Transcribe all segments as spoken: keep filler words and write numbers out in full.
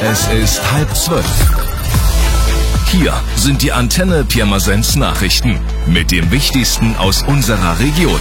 Es ist halb zwölf. Hier sind die Antenne Pirmasens Nachrichten mit dem Wichtigsten aus unserer Region.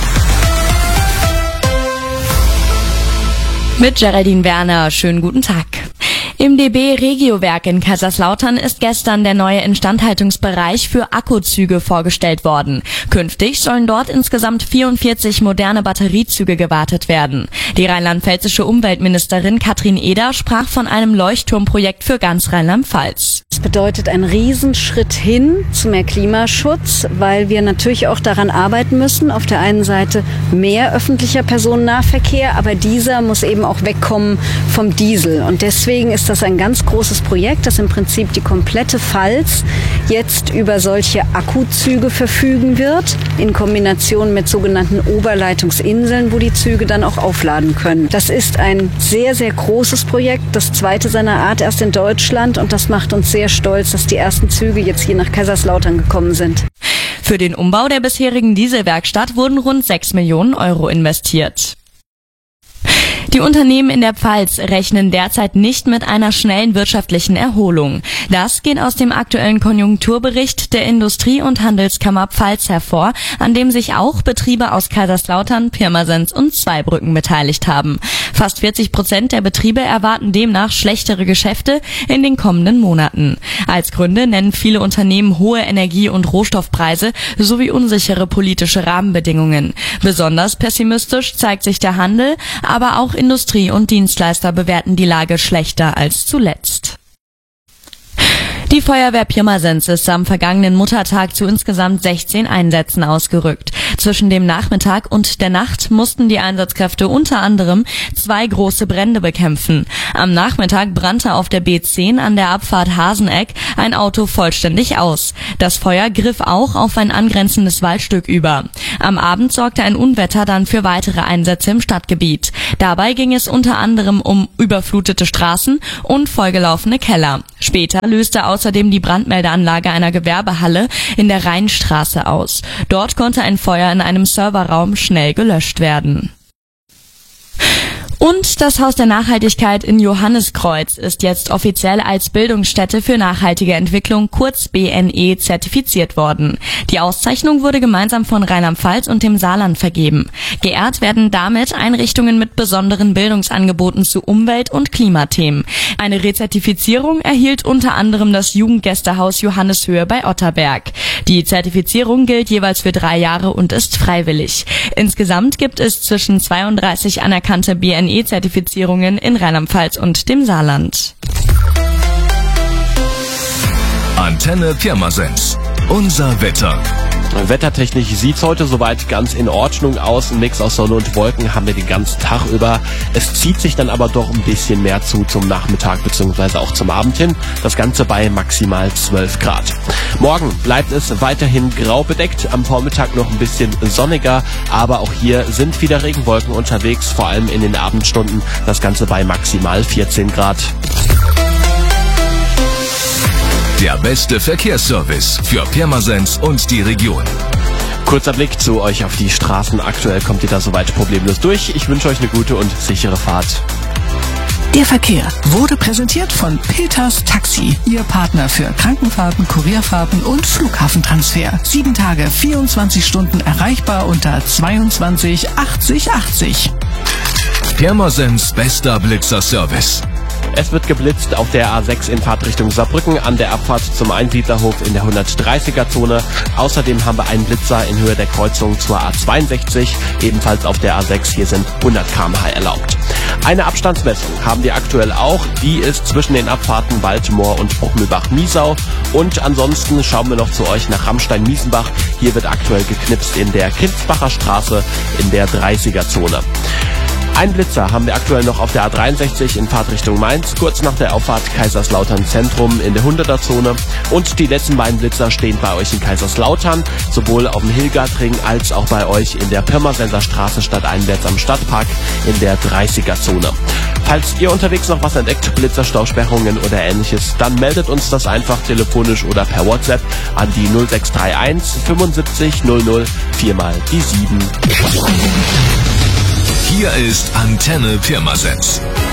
Mit Geraldine Werner, schönen guten Tag. Im D B Regiowerk in Kaiserslautern ist gestern der neue Instandhaltungsbereich für Akkuzüge vorgestellt worden. Künftig sollen dort insgesamt vierundvierzig moderne Batteriezüge gewartet werden. Die rheinland-pfälzische Umweltministerin Katrin Eder sprach von einem Leuchtturmprojekt für ganz Rheinland-Pfalz. Das bedeutet einen Riesenschritt hin zu mehr Klimaschutz, weil wir natürlich auch daran arbeiten müssen. Auf der einen Seite mehr öffentlicher Personennahverkehr, aber dieser muss eben auch wegkommen vom Diesel. Und deswegen ist das ein ganz großes Projekt, das im Prinzip die komplette Pfalz jetzt über solche Akkuzüge verfügen wird, in Kombination mit sogenannten Oberleitungsinseln, wo die Züge dann auch aufladen können. Das ist ein sehr, sehr großes Projekt, das zweite seiner Art erst in Deutschland, und das macht uns sehr stolz, dass die ersten Züge jetzt hier nach Kaiserslautern gekommen sind. Für den Umbau der bisherigen Dieselwerkstatt wurden rund sechs Millionen Euro investiert. Die Unternehmen in der Pfalz rechnen derzeit nicht mit einer schnellen wirtschaftlichen Erholung. Das geht aus dem aktuellen Konjunkturbericht der Industrie- und Handelskammer Pfalz hervor, an dem sich auch Betriebe aus Kaiserslautern, Pirmasens und Zweibrücken beteiligt haben. Fast vierzig Prozent der Betriebe erwarten demnach schlechtere Geschäfte in den kommenden Monaten. Als Gründe nennen viele Unternehmen hohe Energie- und Rohstoffpreise sowie unsichere politische Rahmenbedingungen. Besonders pessimistisch zeigt sich der Handel, aber auch Industrie und Dienstleister bewerten die Lage schlechter als zuletzt. Die Feuerwehr Pirmasens ist am vergangenen Muttertag zu insgesamt sechzehn Einsätzen ausgerückt. Zwischen dem Nachmittag und der Nacht mussten die Einsatzkräfte unter anderem zwei große Brände bekämpfen. Am Nachmittag brannte auf der B zehn an der Abfahrt Haseneck ein Auto vollständig aus. Das Feuer griff auch auf ein angrenzendes Waldstück über. Am Abend sorgte ein Unwetter dann für weitere Einsätze im Stadtgebiet. Dabei ging es unter anderem um überflutete Straßen und vollgelaufene Keller. Später löste außerdem die Brandmeldeanlage einer Gewerbehalle in der Rheinstraße aus. Dort konnte ein Feuer in einem Serverraum schnell gelöscht werden. Und das Haus der Nachhaltigkeit in Johanniskreuz ist jetzt offiziell als Bildungsstätte für nachhaltige Entwicklung, kurz B N E, zertifiziert worden. Die Auszeichnung wurde gemeinsam von Rheinland-Pfalz und dem Saarland vergeben. Geehrt werden damit Einrichtungen mit besonderen Bildungsangeboten zu Umwelt- und Klimathemen. Eine Rezertifizierung erhielt unter anderem das Jugendgästehaus Johanneshöhe bei Otterberg. Die Zertifizierung gilt jeweils für drei Jahre und ist freiwillig. Insgesamt gibt es zwischen zweiunddreißig anerkannte B N E-Zertifizierungen in Rheinland-Pfalz und dem Saarland. Antenne Pirmasens. Unser Wetter. Wettertechnisch sieht's heute soweit ganz in Ordnung aus. Ein Mix aus Sonne und Wolken haben wir den ganzen Tag über. Es zieht sich dann aber doch ein bisschen mehr zu zum Nachmittag bzw. auch zum Abend hin. Das Ganze bei maximal zwölf Grad. Morgen bleibt es weiterhin grau bedeckt. Am Vormittag noch ein bisschen sonniger. Aber auch hier sind wieder Regenwolken unterwegs, vor allem in den Abendstunden. Das Ganze bei maximal vierzehn Grad. Der beste Verkehrsservice für Pirmasens und die Region. Kurzer Blick zu euch auf die Straßen. Aktuell kommt ihr da soweit problemlos durch. Ich wünsche euch eine gute und sichere Fahrt. Der Verkehr wurde präsentiert von Peters Taxi, Ihr Partner für Krankenfahrten, Kurierfahrten und Flughafentransfer. Sieben Tage, vierundzwanzig Stunden erreichbar unter zweiundzwanzig achtzig achtzig. Pirmasens bester Blitzerservice. Es wird geblitzt auf der A sechs in Fahrtrichtung Saarbrücken an der Abfahrt zum Einsiedlerhof in der hundertdreißiger-Zone. Außerdem haben wir einen Blitzer in Höhe der Kreuzung zur A zweiundsechzig, ebenfalls auf der A sechs. Hier sind hundert Kilometer pro Stunde erlaubt. Eine Abstandsmessung haben wir aktuell auch. Die ist zwischen den Abfahrten Waldmoor und Bruchmühlbach-Miesau. Und ansonsten schauen wir noch zu euch nach Ramstein-Miesenbach. Hier wird aktuell geknipst in der Kinzbacher Straße in der dreißiger-Zone. Ein Blitzer haben wir aktuell noch auf der A dreiundsechzig in Fahrtrichtung Mainz, kurz nach der Auffahrt Kaiserslautern Zentrum in der hunderter-Zone. Und die letzten beiden Blitzer stehen bei euch in Kaiserslautern, sowohl auf dem Hilgertring als auch bei euch in der Pirmasenser Straße stadteinwärts am Stadtpark in der dreißiger-Zone. Falls ihr unterwegs noch was entdeckt, Blitzer, Stausperrungen oder ähnliches, dann meldet uns das einfach telefonisch oder per WhatsApp an die null sechs drei eins fünfundsiebzig null null vier mal die sieben. Hier ist Antenne Pirmasens.